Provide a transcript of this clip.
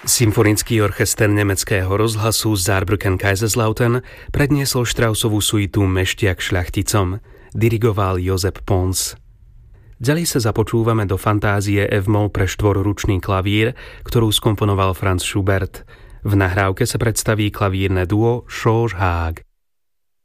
Symfonický orchester nemeckého rozhlasu Saarbrücken Kaiserslautern predniesol Straussovú suitu Meštiak šľachticom. Dirigoval Josep Pons. Ďalej sa započúvame do fantázie F-moll pre štvorručný klavír, ktorú skomponoval Franz Schubert. V nahrávke sa predstaví klavírne duo Schorsch Haag.